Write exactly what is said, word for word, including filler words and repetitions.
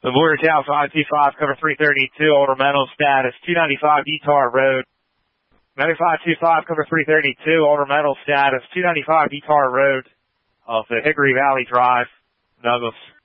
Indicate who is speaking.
Speaker 1: The Warrior Town five two five, cover three thirty-two, ornamental status, two ninety-five Guitar Road. ninety-five two five, cover three thirty-two, ornamental status, two ninety-five Guitar Road off the Hickory Valley Drive, Douglas.